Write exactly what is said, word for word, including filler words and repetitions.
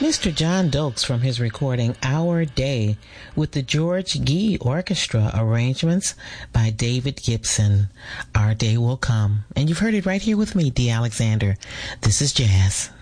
Mister John Dokes from his recording Our Day with the George Gee Orchestra, arrangements by David Gibson. Our Day Will Come. And you've heard it right here with me, Dee Alexander. This is Jazz.